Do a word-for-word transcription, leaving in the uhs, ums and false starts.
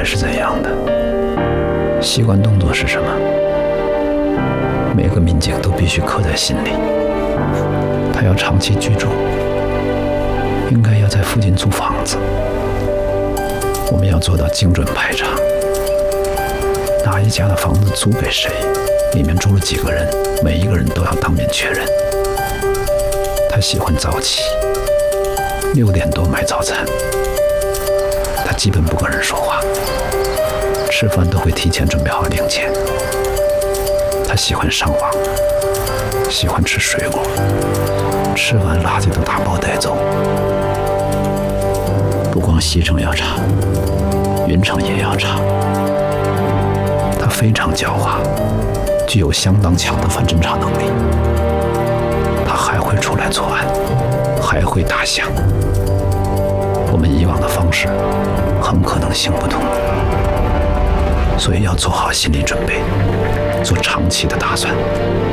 是怎样的，习惯动作是什么，每个民警都必须刻在心里。他要长期居住，应该要在附近租房子。我们要做到精准排查，哪一家的房子租给谁，里面住了几个人，每一个人都要当面确认。他喜欢早起，六点多买早餐。他基本不跟人说话，吃饭都会提前准备好零钱。他喜欢上网，喜欢吃水果，吃完垃圾都打包带走。不光西城要查，云城也要查。他非常狡猾，具有相当强的反侦查能力。他还会出来作案，还会打响。我们以往的方式很可能行不通，所以要做好心理准备，做长期的打算。